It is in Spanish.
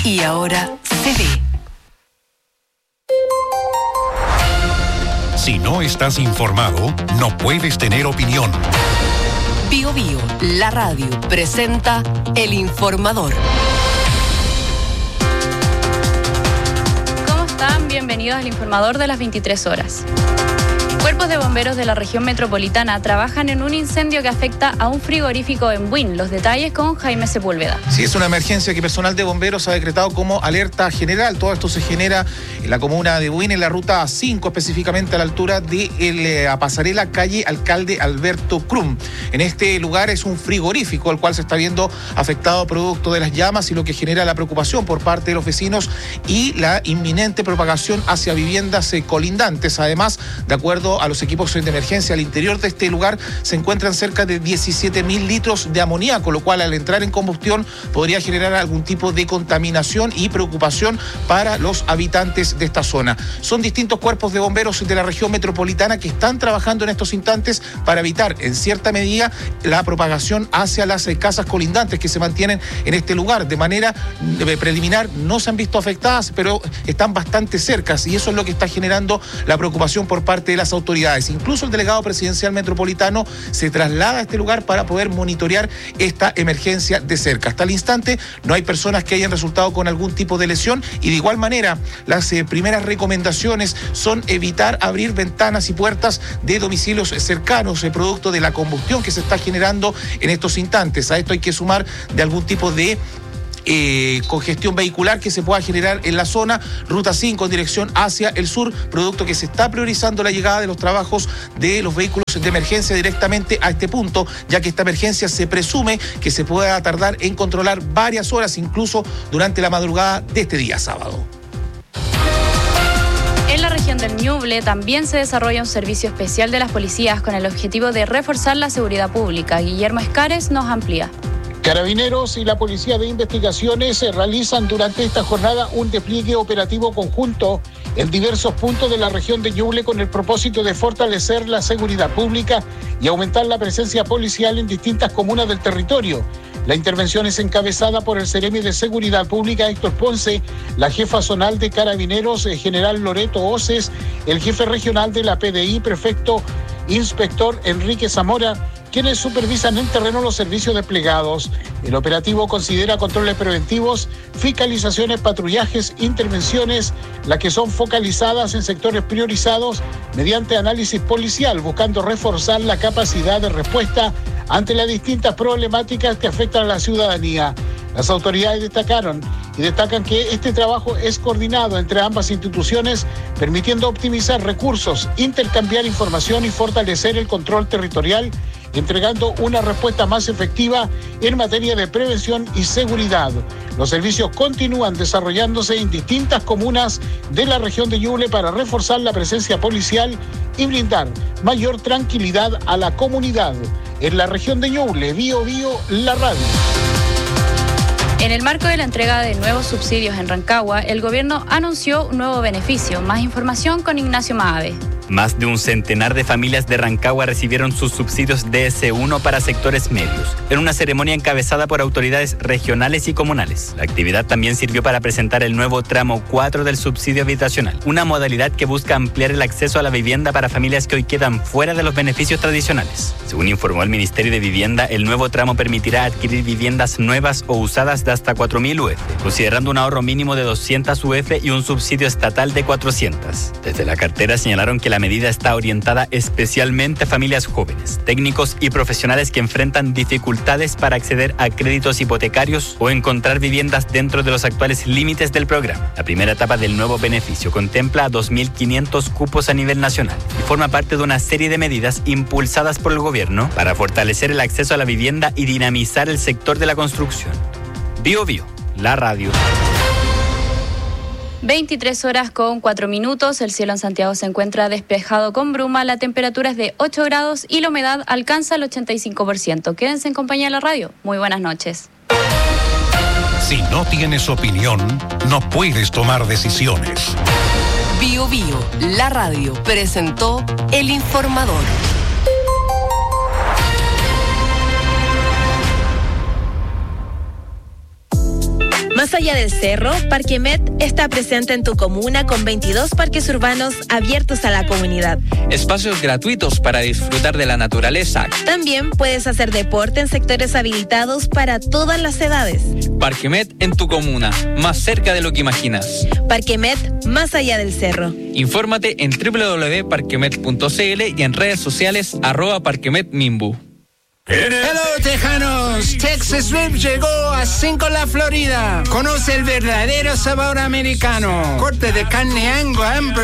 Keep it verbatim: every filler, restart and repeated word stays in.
y ahora se ve. Si no estás informado, no puedes tener opinión. Bio Bio, la radio, presenta El Informador. ¿Cómo están? Bienvenidos al Informador de las veintitrés horas. Cuerpos de bomberos de la región metropolitana trabajan en un incendio que afecta a un frigorífico en Buin. Los detalles con Jaime Sepúlveda. Sí, es una emergencia que personal de bomberos ha decretado como alerta general. Todo esto se genera en la comuna de Buin, en la ruta cinco, específicamente a la altura de la pasarela calle Alcalde Alberto Crum. En este lugar es un frigorífico, el cual se está viendo afectado producto de las llamas y lo que genera la preocupación por parte de los vecinos y la inminente propagación hacia viviendas eh, colindantes. Además, de acuerdo a los equipos de emergencia, al interior de este lugar se encuentran cerca de diecisiete mil litros de amoníaco, lo cual al entrar en combustión podría generar algún tipo de contaminación y preocupación para los habitantes de esta zona. Son distintos cuerpos de bomberos de la región metropolitana que están trabajando en estos instantes para evitar en cierta medida la propagación hacia las casas colindantes que se mantienen en este lugar. De manera preliminar no se han visto afectadas, pero están bastante cercas y eso es lo que está generando la preocupación por parte de las autoridades. Incluso el delegado presidencial metropolitano se traslada a este lugar para poder monitorear esta emergencia de cerca. Hasta el instante no hay personas que hayan resultado con algún tipo de lesión y de igual manera las eh, primeras recomendaciones son evitar abrir ventanas y puertas de domicilios cercanos, eh, producto de la combustión que se está generando en estos instantes. A esto hay que sumar de algún tipo de Eh, congestión vehicular que se pueda generar en la zona, ruta cinco en dirección hacia el sur, producto que se está priorizando la llegada de los trabajos de los vehículos de emergencia directamente a este punto, ya que esta emergencia se presume que se pueda tardar en controlar varias horas, incluso durante la madrugada de este día sábado. En la región del Ñuble también se desarrolla un servicio especial de las policías con el objetivo de reforzar la seguridad pública. Guillermo Escares nos amplía. Carabineros y la Policía de Investigaciones realizan durante esta jornada un despliegue operativo conjunto en diversos puntos de la región de Ñuble con el propósito de fortalecer la seguridad pública y aumentar la presencia policial en distintas comunas del territorio. La intervención es encabezada por el Seremi de Seguridad Pública Héctor Ponce, la jefa zonal de Carabineros General Loreto Oces, el jefe regional de la P D I, prefecto inspector Enrique Zamora, quienes supervisan en terreno los servicios desplegados. El operativo considera controles preventivos, fiscalizaciones, patrullajes, intervenciones, las que son focalizadas en sectores priorizados mediante análisis policial, buscando reforzar la capacidad de respuesta ante las distintas problemáticas que afectan a la ciudadanía. Las autoridades destacaron y destacan que este trabajo es coordinado entre ambas instituciones, permitiendo optimizar recursos, intercambiar información y fortalecer el control territorial, entregando una respuesta más efectiva en materia de prevención y seguridad. Los servicios continúan desarrollándose en distintas comunas de la región de Ñuble para reforzar la presencia policial y brindar mayor tranquilidad a la comunidad. En la región de Ñuble, Bio Bio, la radio. En el marco de la entrega de nuevos subsidios en Rancagua, el gobierno anunció un nuevo beneficio. Más información con Ignacio Maave. Más de un centenar de familias de Rancagua recibieron sus subsidios D S uno para sectores medios, en una ceremonia encabezada por autoridades regionales y comunales. La actividad también sirvió para presentar el nuevo tramo cuatro del subsidio habitacional, una modalidad que busca ampliar el acceso a la vivienda para familias que hoy quedan fuera de los beneficios tradicionales. Según informó el Ministerio de Vivienda, el nuevo tramo permitirá adquirir viviendas nuevas o usadas de hasta cuatro mil U F, considerando un ahorro mínimo de doscientas U F y un subsidio estatal de cuatrocientas. Desde la cartera señalaron que la medida está orientada especialmente a familias jóvenes, técnicos y profesionales que enfrentan dificultades para acceder a créditos hipotecarios o encontrar viviendas dentro de los actuales límites del programa. La primera etapa del nuevo beneficio contempla dos mil quinientos cupos a nivel nacional y forma parte de una serie de medidas impulsadas por el gobierno para fortalecer el acceso a la vivienda y dinamizar el sector de la construcción. Bio Bio, la radio. veintitrés horas con cuatro minutos, el cielo en Santiago se encuentra despejado con bruma, la temperatura es de ocho grados y la humedad alcanza el ochenta y cinco por ciento. Quédense en compañía de la radio. Muy buenas noches. Si no tienes opinión, no puedes tomar decisiones. Bio Bio, la radio, presentó El Informador. Más allá del cerro, Parquemet está presente en tu comuna con veintidós parques urbanos abiertos a la comunidad. Espacios gratuitos para disfrutar de la naturaleza. También puedes hacer deporte en sectores habilitados para todas las edades. Parquemet en tu comuna, más cerca de lo que imaginas. Parquemet, más allá del cerro. Infórmate en doble u doble u doble u punto parquemet punto c l y en redes sociales arroba parquemetmimbu. Hello, tejanos. Texas Strip llegó a Cinco La Florida. Conoce el verdadero sabor americano. Corte de carne Angus, hamburger